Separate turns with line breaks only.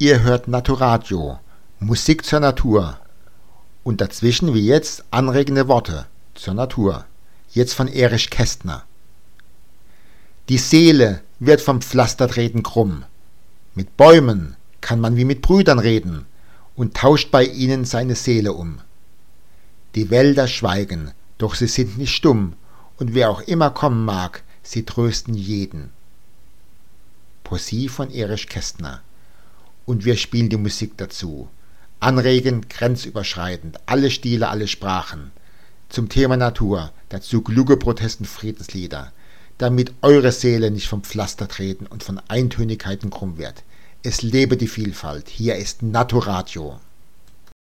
Ihr hört Naturadio, Musik zur Natur. Und dazwischen wie jetzt anregende Worte zur Natur. Jetzt von Erich Kästner. Die Seele wird vom Pflastertreten krumm. Mit Bäumen kann man wie mit Brüdern reden und tauscht bei ihnen seine Seele um. Die Wälder schweigen, doch sie sind nicht stumm, und wer auch immer kommen mag, sie trösten jeden. Poesie von Erich Kästner. Und wir spielen die Musik dazu. Anregend, grenzüberschreitend, alle Stile, alle Sprachen. Zum Thema Natur, dazu kluge Protesten, Friedenslieder, damit eure Seele nicht vom Pflaster treten und von Eintönigkeiten krumm wird. Es lebe die Vielfalt, hier ist Naturadio.